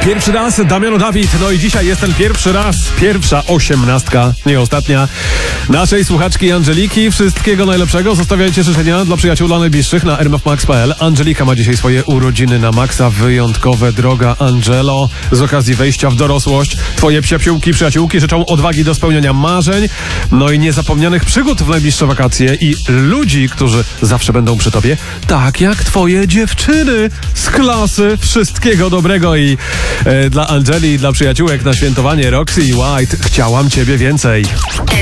Pierwszy raz Damiano Dawid, no i dzisiaj jest ten pierwszy raz, pierwsza 18, nie ostatnia, naszej słuchaczki Angeliki. Wszystkiego najlepszego, zostawiajcie życzenia dla przyjaciół, dla najbliższych na rmfmax.pl. Angelika ma dzisiaj swoje urodziny na maksa, wyjątkowe, droga Angelo. Z okazji wejścia w dorosłość twoje psiapsiółki, przyjaciółki życzą odwagi do spełniania marzeń, no i niezapomnianych przygód w najbliższe wakacje i ludzi, którzy zawsze będą przy tobie, tak jak twoje dziewczyny z klasy. Wszystkiego dobrego i dla Angeli i dla przyjaciółek na świętowanie Roxy i White chciałam ciebie więcej.